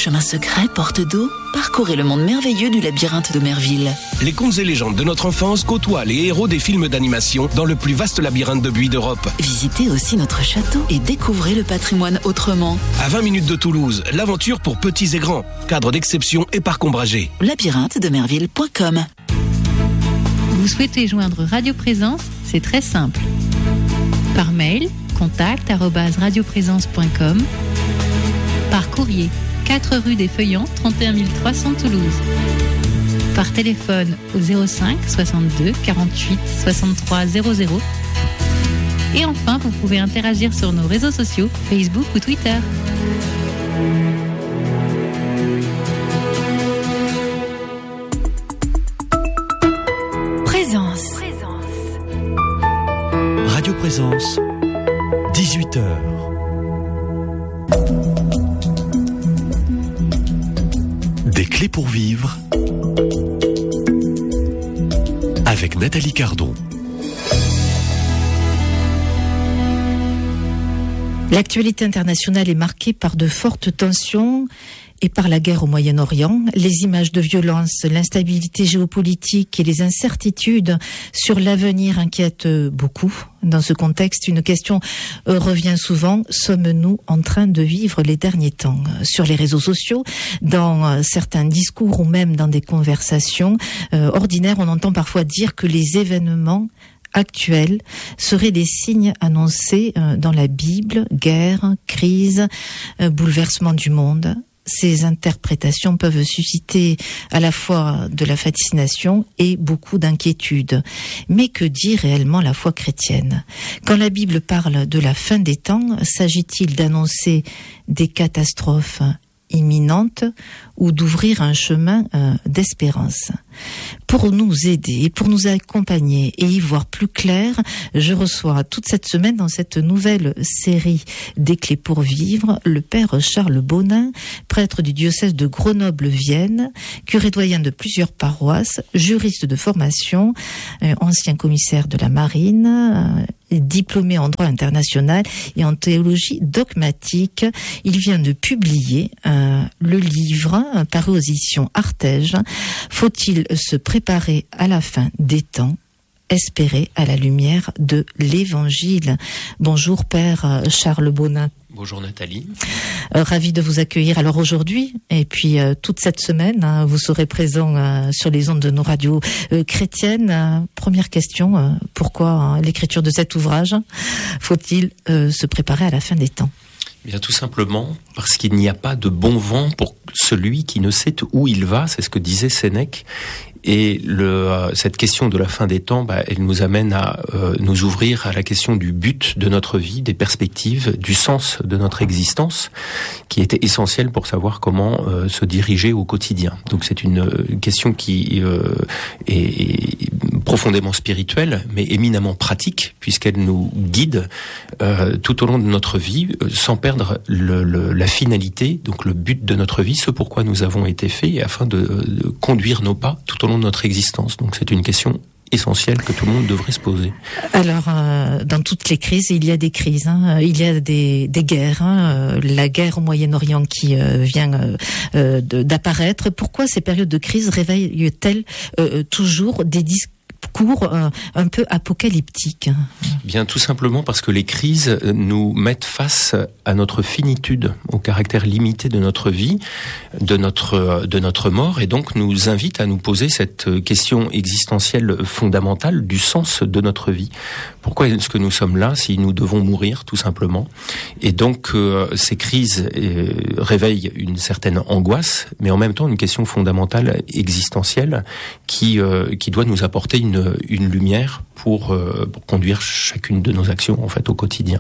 chemin secret, porte d'eau, parcourez le monde merveilleux du labyrinthe d'Omerville. Les contes et légendes de notre enfance côtoient les héros des films d'animation dans le plus vaste labyrinthe de buis d'Europe. Visitez aussi notre château et découvrez le patrimoine autrement. À 20 minutes de Toulouse, l'aventure pour petits et grands. Cadre d'exception et parc ombragé. labyrinthe-d'Omerville.com. Vous souhaitez joindre Radio Présence? C'est très simple. Par mail, contact@radioprésence.com. Par courrier, 4 rue des Feuillants, 31 300 Toulouse. Par téléphone au 05 62 48 63 00. Et enfin, vous pouvez interagir sur nos réseaux sociaux, Facebook ou Twitter. Présence. Radio Présence, 18h. Des clés pour vivre avec Nathalie Cardon. L'actualité internationale est marquée par de fortes tensions et par la guerre au Moyen-Orient. Les images de violence, l'instabilité géopolitique et les incertitudes sur l'avenir inquiètent beaucoup. Dans ce contexte, une question revient souvent. Sommes-nous en train de vivre les derniers temps? Sur les réseaux sociaux, dans certains discours ou même dans des conversations ordinaires, on entend parfois dire que les événements actuels seraient des signes annoncés dans la Bible: guerre, crise, bouleversement du monde. Ces interprétations peuvent susciter à la fois de la fascination et beaucoup d'inquiétude. Mais que dit réellement la foi chrétienne? Quand la Bible parle de la fin des temps, s'agit-il d'annoncer des catastrophes imminente ou d'ouvrir un chemin d'espérance? Pour nous aider et pour nous accompagner et y voir plus clair, je reçois toute cette semaine dans cette nouvelle série des clés pour vivre le père Charles Bonin, prêtre du diocèse de Grenoble-Vienne, curé doyen de plusieurs paroisses, juriste de formation, ancien commissaire de la marine, diplômé en droit international et en théologie dogmatique. Il vient de publier le livre paru aux éditions Artege. Faut-il se préparer à la fin des temps, espérer à la lumière de l'Évangile? Bonjour Père Charles Bonin. Bonjour Nathalie. Ravi de vous accueillir alors aujourd'hui et puis toute cette semaine, vous serez présent sur les ondes de nos radios chrétiennes. Première question, pourquoi l'écriture de cet ouvrage? Faut-il se préparer à la fin des temps? Bien, tout simplement parce qu'il n'y a pas de bon vent pour celui qui ne sait où il va, c'est ce que disait Sénèque. Et cette question de la fin des temps, elle nous amène à nous ouvrir à la question du but de notre vie, des perspectives, du sens de notre existence, qui était essentielle pour savoir comment se diriger au quotidien. Donc c'est une question qui est profondément spirituelle, mais éminemment pratique, puisqu'elle nous guide tout au long de notre vie, sans perdre la finalité, donc le but de notre vie, ce pourquoi nous avons été faits, afin de conduire nos pas tout au long de notre existence. Donc c'est une question essentielle que tout le monde devrait se poser. Alors, dans toutes les crises, il y a des crises, il y a des guerres, la guerre au Moyen-Orient qui vient d'apparaître. Pourquoi ces périodes de crise réveillent-elles toujours des discours un peu apocalyptiques? Bien, tout simplement parce que les crises nous mettent face à notre finitude, au caractère limité de notre vie, de notre mort, et donc nous invitent à nous poser cette question existentielle fondamentale du sens de notre vie. Pourquoi est-ce que nous sommes là si nous devons mourir, tout simplement? Et donc ces crises réveillent une certaine angoisse, mais en même temps une question fondamentale existentielle qui doit nous apporter une lumière pour conduire chacune de nos actions en fait au quotidien.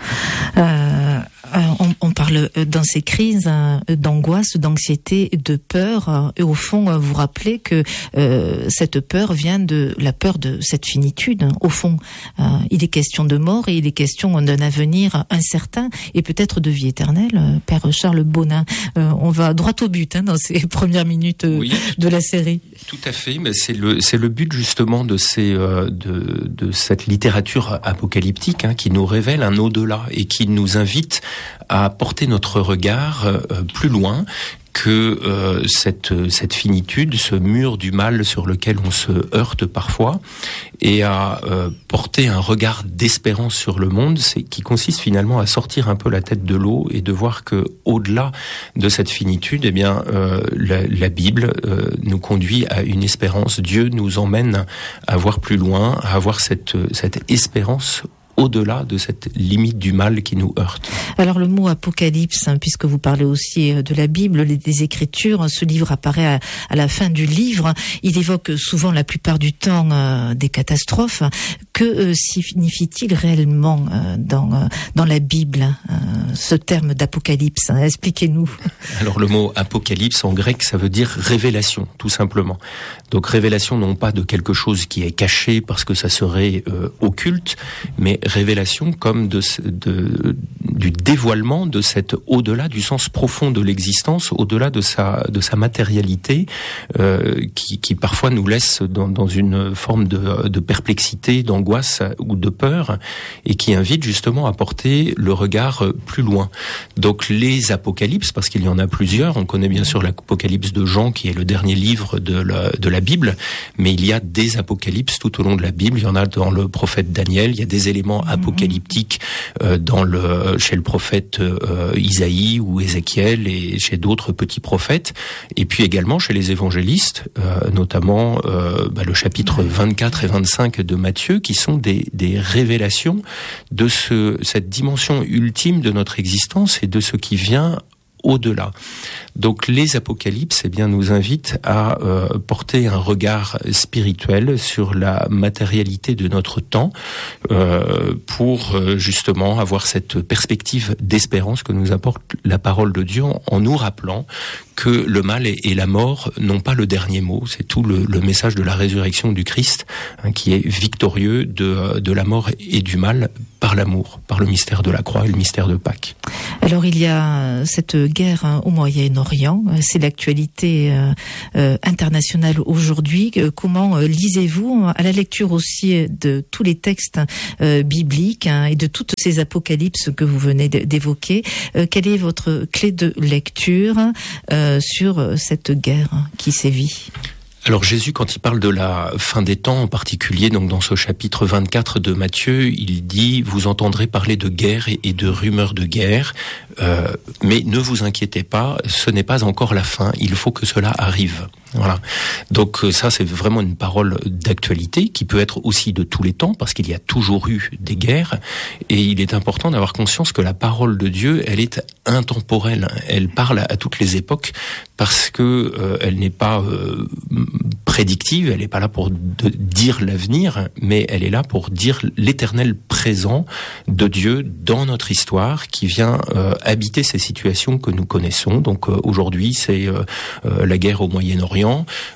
On parle dans ces crises d'angoisse, d'anxiété, de peur. Et au fond, vous rappelez que cette peur vient de la peur de cette finitude. Au fond, il est question de mort et il est question d'un avenir incertain et peut-être de vie éternelle. Père Charles Bonin, on va droit au but dans ces premières minutes de la série. Tout à fait, mais c'est le but justement de cette littérature apocalyptique qui nous révèle un au-delà et qui nous invite à porter notre regard plus loin que cette finitude, ce mur du mal sur lequel on se heurte parfois, et à porter un regard d'espérance sur le monde, qui consiste finalement à sortir un peu la tête de l'eau et de voir que au-delà de cette finitude, la Bible nous conduit à une espérance. Dieu nous emmène à voir plus loin, à avoir cette espérance au-delà de cette limite du mal qui nous heurte. Alors le mot apocalypse, puisque vous parlez aussi de la Bible, des Écritures, ce livre apparaît à la fin du livre. Il évoque souvent la plupart du temps des catastrophes. Que signifie-t-il réellement dans la Bible, ce terme d'apocalypse? Expliquez-nous. Alors le mot apocalypse en grec, ça veut dire révélation, tout simplement. Donc révélation non pas de quelque chose qui est caché parce que ça serait occulte, mais révélation comme du dévoilement de cet au-delà, du sens profond de l'existence, au-delà de sa matérialité, qui parfois nous laisse dans une forme de perplexité, d'angoisse ou de peur, et qui invite justement à porter le regard plus loin. Donc les apocalypses, parce qu'il y en a plusieurs, on connaît bien sûr l'apocalypse de Jean, qui est le dernier livre de la Bible, mais il y a des apocalypses tout au long de la Bible. Il y en a dans le prophète Daniel, il y a des éléments apocalyptiques chez le prophète Isaïe ou Ézéchiel et chez d'autres petits prophètes, et puis également chez les évangélistes, notamment le chapitre 24 et 25 de Matthieu, qui sont des révélations de cette dimension ultime de notre existence et de ce qui vient au-delà. Donc les apocalypses nous invitent à porter un regard spirituel sur la matérialité de notre temps, pour justement avoir cette perspective d'espérance que nous apporte la parole de Dieu, en nous rappelant que le mal et la mort n'ont pas le dernier mot. C'est tout le message de la résurrection du Christ, qui est victorieux de la mort et du mal par l'amour, par le mystère de la croix et le mystère de Pâques. Alors il y a cette guerre au Moyen-Orient, c'est l'actualité internationale aujourd'hui. Comment lisez-vous, à la lecture aussi de tous les textes bibliques et de toutes ces apocalypses que vous venez d'évoquer, quelle est votre clé de lecture sur cette guerre qui sévit? Alors Jésus, quand il parle de la fin des temps, en particulier donc dans ce chapitre 24 de Matthieu, il dit « Vous entendrez parler de guerre et de rumeurs de guerre, mais ne vous inquiétez pas, ce n'est pas encore la fin, il faut que cela arrive. » Voilà. Donc ça, c'est vraiment une parole d'actualité qui peut être aussi de tous les temps, parce qu'il y a toujours eu des guerres, et il est important d'avoir conscience que la parole de Dieu, elle est intemporelle, elle parle à toutes les époques, parce que elle n'est pas prédictive, elle n'est pas là pour dire l'avenir, mais elle est là pour dire l'éternel présent de Dieu dans notre histoire, qui vient habiter ces situations que nous connaissons. Donc aujourd'hui, c'est la guerre au Moyen-Orient.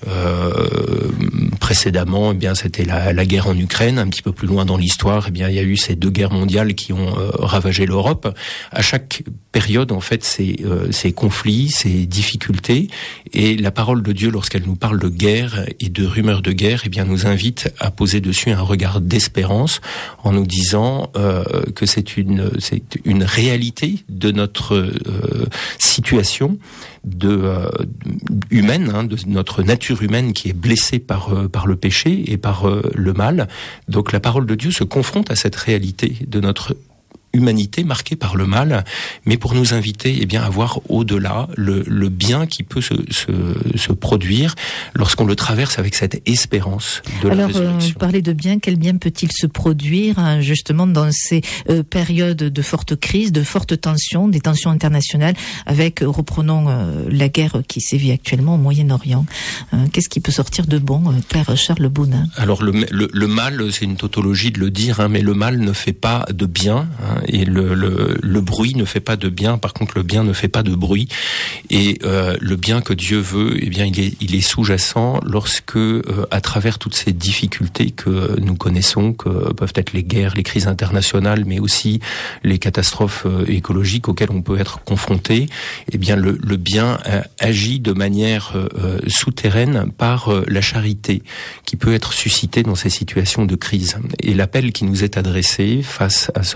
Précédemment, c'était la guerre en Ukraine. Un petit peu plus loin dans l'histoire, il y a eu ces deux guerres mondiales qui ont ravagé l'Europe. À chaque période, en fait, ces conflits, ces difficultés, et la parole de Dieu, lorsqu'elle nous parle de guerre et de rumeurs de guerre, nous invite à poser dessus un regard d'espérance, en nous disant que c'est une réalité de notre situation humaine, de notre nature humaine qui est blessée par le péché et par le mal. Donc la parole de Dieu se confronte à cette réalité de notre humanité marquée par le mal, mais pour nous inviter à voir au-delà le bien qui peut se produire lorsqu'on le traverse avec cette espérance de la résurrection. Alors, parler de bien, quel bien peut-il se produire justement dans ces périodes de forte crise, de forte tension, des tensions internationales, avec, reprenons la guerre qui sévit actuellement au Moyen-Orient. Qu'est-ce qui peut sortir de bon, Père Charles Bounin? Alors le mal, c'est une tautologie de le dire, mais le mal ne fait pas de bien, et le bruit ne fait pas de bien. Par contre, le bien ne fait pas de bruit. Et le bien que Dieu veut, il est sous-jacent lorsque, à travers toutes ces difficultés que nous connaissons, que peuvent être les guerres, les crises internationales, mais aussi les catastrophes écologiques auxquelles on peut être confronté, le bien agit de manière souterraine par la charité qui peut être suscitée dans ces situations de crise. Et l'appel qui nous est adressé face à ce mal qui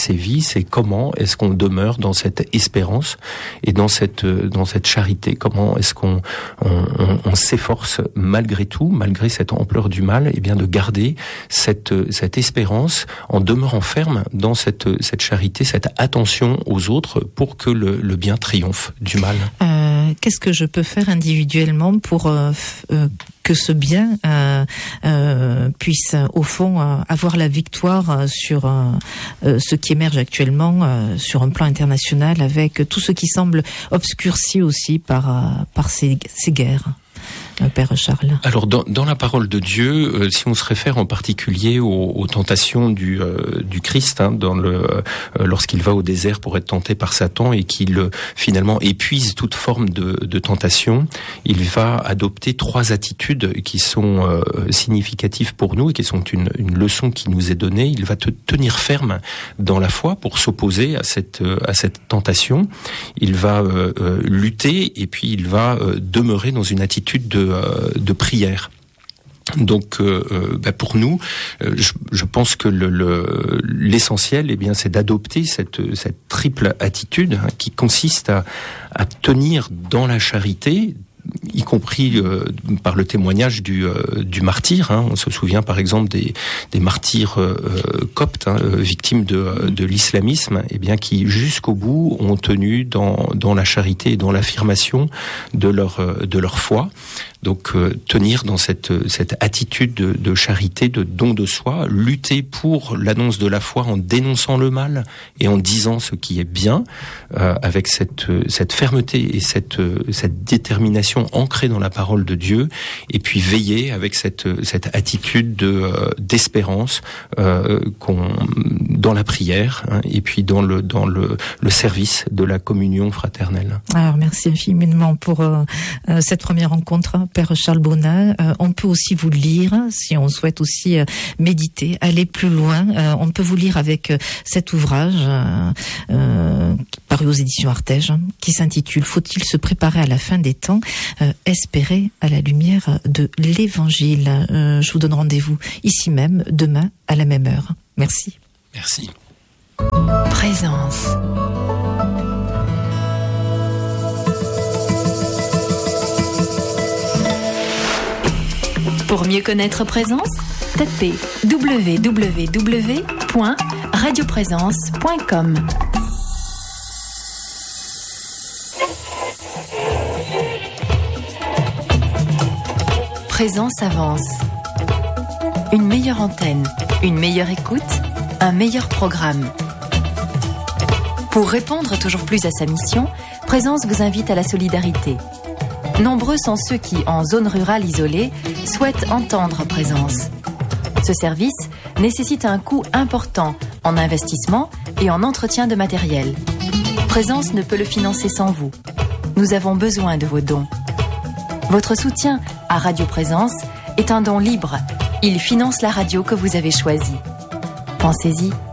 sévit, c'est comment est-ce qu'on demeure dans cette espérance et dans cette charité. Comment est-ce qu'on s'efforce malgré tout, malgré cette ampleur du mal, et bien de garder cette espérance en demeurant ferme dans cette charité, cette attention aux autres pour que le bien triomphe du mal. Qu'est-ce que je peux faire individuellement pour que ce bien puisse au fond avoir la victoire sur ce qui émerge actuellement sur un plan international, avec tout ce qui semble obscurci aussi par ces guerres? Père Charles. Alors dans la parole de Dieu, si on se réfère en particulier aux tentations du Christ, lorsqu'il va au désert pour être tenté par Satan et qu'il finalement épuise toute forme de tentation, il va adopter 3 attitudes qui sont significatives pour nous et qui sont une leçon qui nous est donnée. Il va tenir ferme dans la foi pour s'opposer à cette tentation. Il va lutter et puis il va demeurer dans une attitude de prière. Donc, pour nous, je pense que l'essentiel, eh bien, c'est d'adopter cette triple attitude qui consiste à tenir dans la charité, y compris par le témoignage du martyr. On se souvient par exemple des martyrs coptes, victimes de l'islamisme, et bien qui jusqu'au bout ont tenu dans la charité et dans l'affirmation de leur foi. Donc tenir dans cette attitude de charité, de don de soi, lutter pour l'annonce de la foi en dénonçant le mal et en disant ce qui est bien, avec cette fermeté et cette détermination ancrée dans la parole de Dieu, et puis veiller avec cette attitude d'espérance dans la prière, et puis dans le service de la communion fraternelle. Alors merci infiniment pour cette première rencontre, Père Charles Bonat. On peut aussi vous lire, si on souhaite aussi méditer, aller plus loin. On peut vous lire avec cet ouvrage paru aux éditions Artege, qui s'intitule « Faut-il se préparer à la fin des temps ? Espérer à la lumière de l'Évangile ». Je vous donne rendez-vous ici même, demain, à la même heure. Merci. Merci. Présence. Pour mieux connaître Présence, tapez www.radioprésence.com. Présence avance. Une meilleure antenne, une meilleure écoute, un meilleur programme. Pour répondre toujours plus à sa mission, Présence vous invite à la solidarité. Nombreux sont ceux qui, en zone rurale isolée, souhaitent entendre Présence. Ce service nécessite un coût important en investissement et en entretien de matériel. Présence ne peut le financer sans vous. Nous avons besoin de vos dons. Votre soutien à Radio Présence est un don libre. Il finance la radio que vous avez choisie. Pensez-y.